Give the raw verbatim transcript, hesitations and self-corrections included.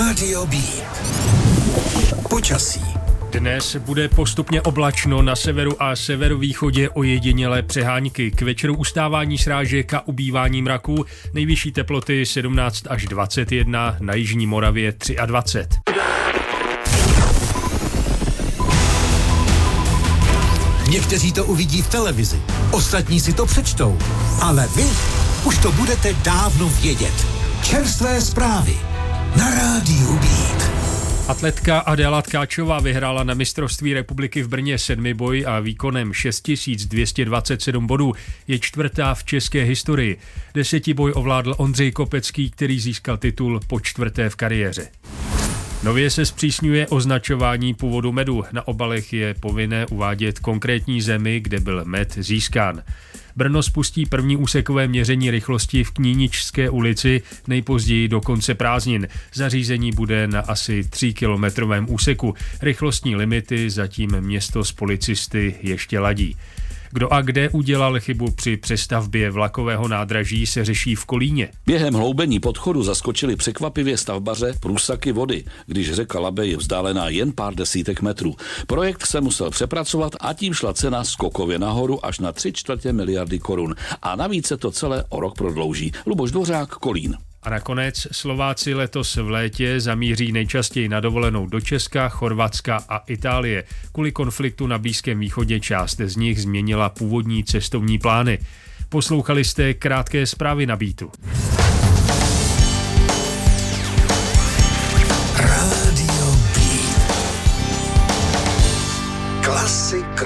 Rádio B. Počasí. Dnes bude postupně oblačno, na severu a severovýchodě ojedinělé přehánky. K večeru ustávání srážek a ubývání mraků, nejvyšší teploty sedmnáct až dvacet jedna, na jižní Moravě dvacet tři. Někteří to uvidí v televizi, ostatní si to přečtou, ale vy už to budete dávno vědět. Čerstvé zprávy na Rádiu Beat. Atletka Adéla Tkáčová vyhrála na mistrovství republiky v Brně sedmiboj a výkonem šest tisíc dvě stě dvacet sedm bodů je čtvrtá v české historii. Desetiboj ovládl Ondřej Kopecký, který získal titul po čtvrté v kariéře. Nově se zpřísňuje označování původu medu. Na obalech je povinné uvádět konkrétní zemi, kde byl med získán. Brno spustí první úsekové měření rychlosti v Kníničské ulici nejpozději do konce prázdnin. Zařízení bude na asi tříkilometrovém úseku. Rychlostní limity zatím město s policisty ještě ladí. Kdo a kde udělal chybu při přestavbě vlakového nádraží, se řeší v Kolíně. Během hloubení podchodu zaskočili překvapivě stavbaře průsaky vody, když řeka Labe je vzdálená jen pár desítek metrů. Projekt se musel přepracovat a tím šla cena skokově nahoru až na tři čtvrtě miliardy korun. A navíc se to celé o rok prodlouží. Luboš Dvořák, Kolín. A nakonec Slováci letos v létě zamíří nejčastěji na dovolenou do Česka, Chorvatska a Itálie. Kvůli konfliktu na Blízkém východě část z nich změnila původní cestovní plány. Poslouchali jste krátké zprávy na Beatu. Rádio Beat. Klasik